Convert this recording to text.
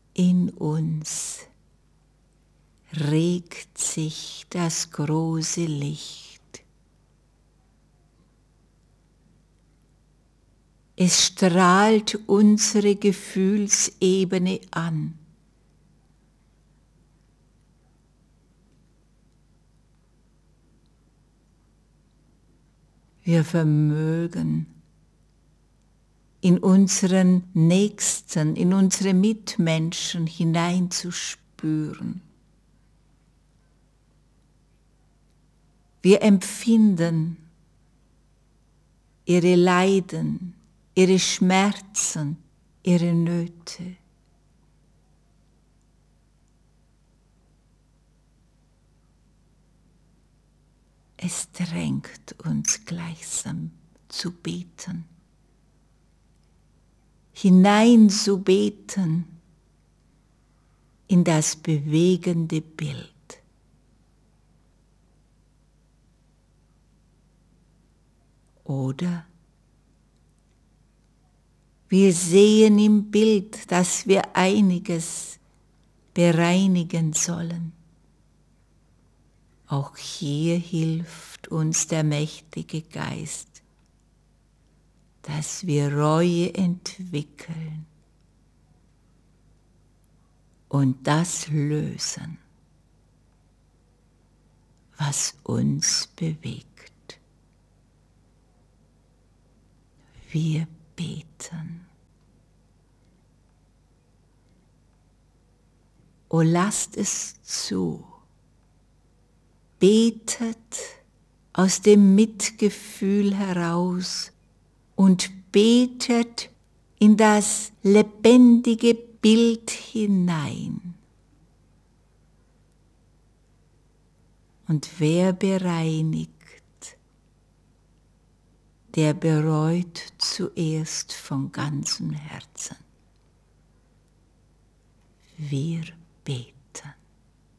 In uns regt sich das große Licht. Es strahlt unsere Gefühlsebene an. Wir vermögen in unseren Nächsten, in unsere Mitmenschen hineinzuspüren. Wir empfinden ihre Leiden, ihre Schmerzen, ihre Nöte. Es drängt uns gleichsam zu beten, hinein zu beten in das bewegende Bild. Oder wir sehen im Bild, dass wir einiges bereinigen sollen. Auch hier hilft uns der mächtige Geist, dass wir Reue entwickeln und das lösen, was uns bewegt. Wir beten. O lasst es zu. Betet aus dem Mitgefühl heraus und betet in das lebendige Bild hinein. Und wer bereinigt, der bereut zuerst von ganzem Herzen. Wir beten.